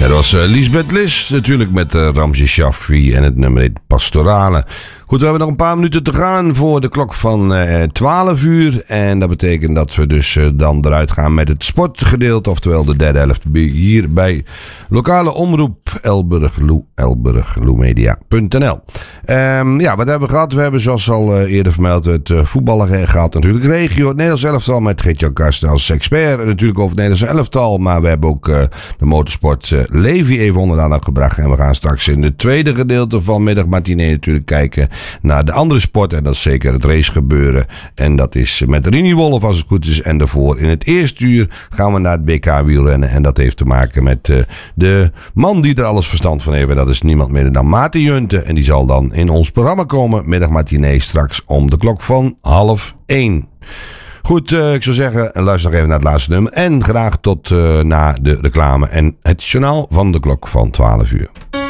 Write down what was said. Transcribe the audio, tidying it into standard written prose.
Dat was Lisbeth Lis, natuurlijk met Ramzi Shaffi en het nummer heet Pastorale. Goed, we hebben nog een paar minuten te gaan voor de klok van 12 uur. En dat betekent dat we dus dan eruit gaan met het sportgedeelte. Oftewel de derde helft hier bij lokale omroep elburgloemedia.nl. Ja, wat hebben we gehad? We hebben zoals al eerder vermeld het voetballen gehad natuurlijk. Regio, het Nederlands elftal met Geert-Jan Karsten als expert. Natuurlijk over het Nederlands elftal. Maar we hebben ook de motorsport Levi even onder de aandacht gebracht. En we gaan straks in het tweede gedeelte van middagmatinee natuurlijk kijken naar de andere sport. En dat is zeker het racegebeuren. En dat is met Rini Wolf als het goed is. En daarvoor in het eerste uur gaan we naar het BK wielrennen. En dat heeft te maken met de man die er alles verstand van heeft. En dat is niemand minder dan Maarten Junte. En die zal dan in ons programma komen. Middagmatinee straks om de klok van 12:30. Goed, ik zou zeggen, luister nog even naar het laatste nummer. En graag tot na de reclame en het journaal van de klok van 12 uur.